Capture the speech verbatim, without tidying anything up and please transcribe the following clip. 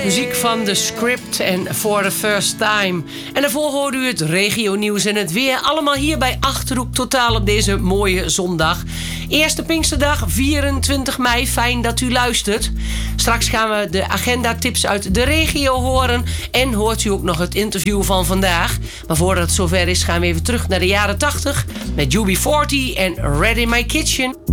Muziek van The Script en For the First Time. En daarvoor hoorde u het regionieuws en het weer. Allemaal hier bij Achterhoek Totaal op deze mooie zondag. Eerste Pinksterdag, vierentwintig mei. Fijn dat u luistert. Straks gaan we de agendatips uit de regio horen. En hoort u ook nog het interview van vandaag. Maar voordat het zover is, gaan we even terug naar de jaren tachtig. Met U B veertig en Red in My Kitchen.